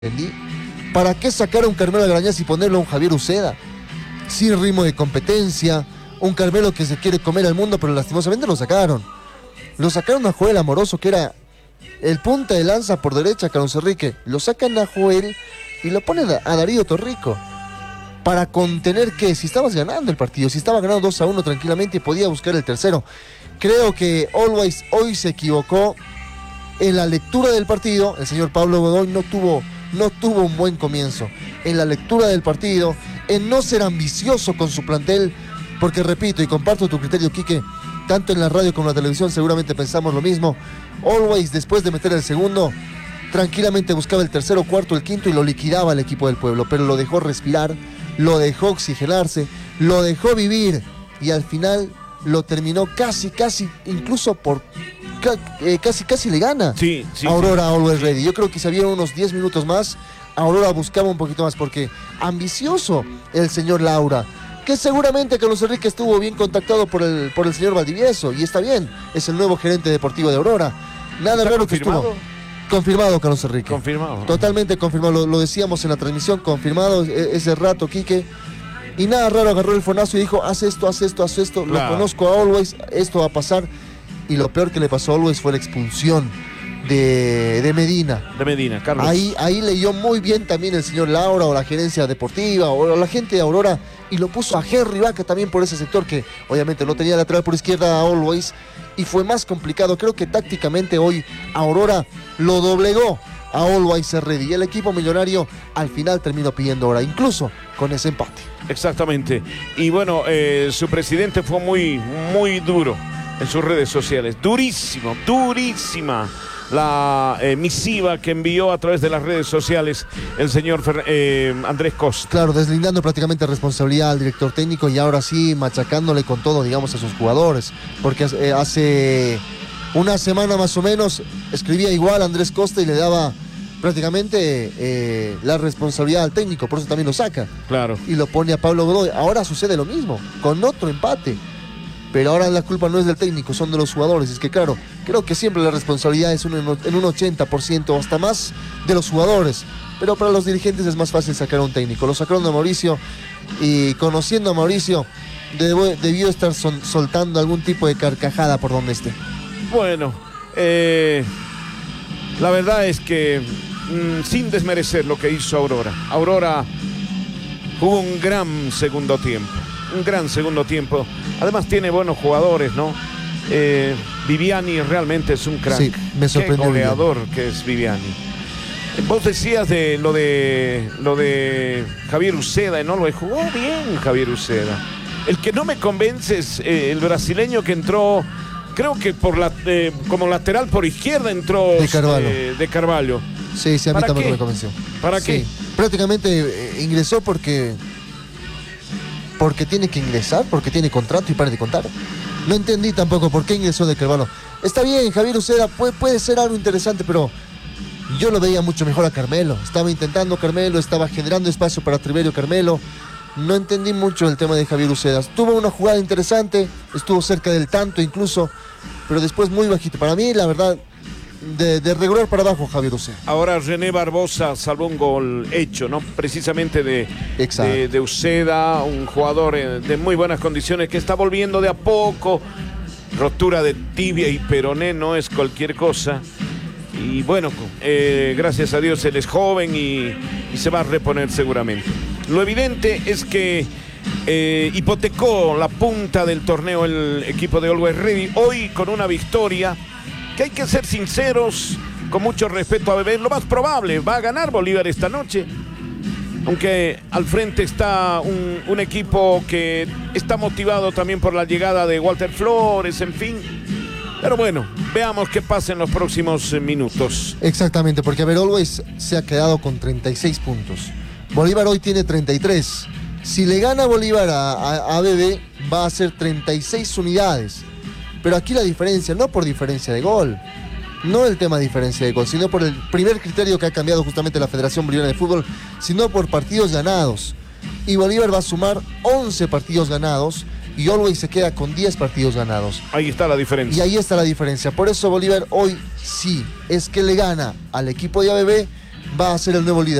¿Para qué sacar a un Carmelo Agrañaz y ponerlo a un Javier Uceda? Sin ritmo de competencia, un Carmelo que se quiere comer al mundo, pero lastimosamente lo sacaron. Lo sacaron a Joel Amoroso, que era el punta de lanza por derecha, Carlos Enrique. Lo sacan a Joel y lo ponen a Darío Torrico. Para contener que si estabas ganando el partido, si estaba ganando 2-1 tranquilamente y podía buscar el tercero. Creo que Always hoy se equivocó en la lectura del partido. El señor Pablo Godoy no tuvo un buen comienzo en la lectura del partido, en no ser ambicioso con su plantel, porque repito y comparto tu criterio, Quique, tanto en la radio como en la televisión seguramente pensamos lo mismo. Always, después de meter el segundo, tranquilamente buscaba el tercero, cuarto, el quinto y lo liquidaba el equipo del pueblo, pero lo dejó respirar, lo dejó oxigenarse, lo dejó vivir y al final lo terminó casi, incluso por casi le gana Aurora Always Ready. Yo creo que si había unos 10 minutos más, Aurora buscaba un poquito más, porque ambicioso el señor Laura, que seguramente Carlos Enrique estuvo bien contactado por el señor Valdivieso, y está bien, es el nuevo gerente deportivo de Aurora. Nada raro que estuvo. Confirmado, Carlos Enrique. Confirmado. Totalmente confirmado, lo decíamos en la transmisión, confirmado ese rato, Quique. Y nada raro, agarró el fonazo y dijo, haz esto, claro. Lo conozco a Always, esto va a pasar. Y lo peor que le pasó a Always fue la expulsión de Medina. De Medina, Carlos. Ahí leyó muy bien también el señor Laura o la gerencia deportiva o la gente de Aurora y lo puso a Henry Vaca también por ese sector, que obviamente no tenía lateral por izquierda a Always y fue más complicado. Creo que tácticamente hoy Aurora lo doblegó a Always Ready y el equipo millonario al final terminó pidiendo hora, incluso con ese empate. Exactamente. Y bueno, su presidente fue muy duro en sus redes sociales. Durísima la misiva que envió a través de las redes sociales el señor Andrés Costa. Claro, deslindando prácticamente responsabilidad al director técnico y ahora sí machacándole con todo, digamos, a sus jugadores. Porque hace una semana más o menos escribía igual Andrés Costa y le daba prácticamente la responsabilidad al técnico, por eso también lo saca. Claro. Y lo pone a Pablo Godoy. Ahora sucede lo mismo, con otro empate. Pero ahora la culpa no es del técnico, son de los jugadores. Es que claro, creo que siempre la responsabilidad es en un 80% o hasta más de los jugadores. Pero para los dirigentes es más fácil sacar a un técnico. Lo sacaron a Mauricio y conociendo a Mauricio debió estar soltando algún tipo de carcajada por donde esté. Bueno, la verdad es que sin desmerecer lo que hizo Aurora jugó un gran segundo tiempo. Además tiene buenos jugadores, ¿no? Viviani realmente es un crack. Sí, me sorprendió. Qué goleador que es Viviani. Vos decías de lo de Javier Uceda, ¿no? Lo jugó bien Javier Uceda. El que no me convence es el brasileño que entró, creo que como lateral por izquierda entró de Carvalho. Sí, a mí tampoco me convenció. ¿Para qué? Prácticamente ingresó porque tiene que ingresar, porque tiene contrato y para de contar. No entendí tampoco por qué ingresó de Carvalho. Está bien, Javier Uceda puede ser algo interesante, pero yo lo veía mucho mejor a Carmelo. Estaba intentando Carmelo, estaba generando espacio para Triverio Carmelo. No entendí mucho el tema de Javier Uceda. Tuvo una jugada interesante, estuvo cerca del tanto incluso, pero después muy bajito. Para mí, la verdad, de regular para abajo Javier Uceda. Ahora René Barbosa salvó un gol hecho, ¿no? Precisamente de Uceda, un jugador de muy buenas condiciones que está volviendo de a poco. Rotura de tibia y peroné no es cualquier cosa. Y bueno, gracias a Dios él es joven y se va a reponer seguramente. Lo evidente es que hipotecó la punta del torneo el equipo de Always Ready hoy con una victoria que hay que ser sinceros, con mucho respeto a Bebé. Lo más probable, va a ganar Bolívar esta noche, aunque al frente está un equipo que está motivado también por la llegada de Walter Flores, en fin. Pero bueno, veamos qué pasa en los próximos minutos. Exactamente, porque Always se ha quedado con 36 puntos. Bolívar hoy tiene 33. Si le gana Bolívar a Bebé, va a ser 36 unidades. Pero aquí la diferencia, no por diferencia de gol, no el tema de diferencia de gol, sino por el primer criterio que ha cambiado justamente la Federación Boliviana de Fútbol, sino por partidos ganados. Y Bolívar va a sumar 11 partidos ganados y Always se queda con 10 partidos ganados. Ahí está la diferencia. Y ahí está la diferencia. Por eso Bolívar hoy sí es que le gana al equipo de ABB, va a ser el nuevo líder.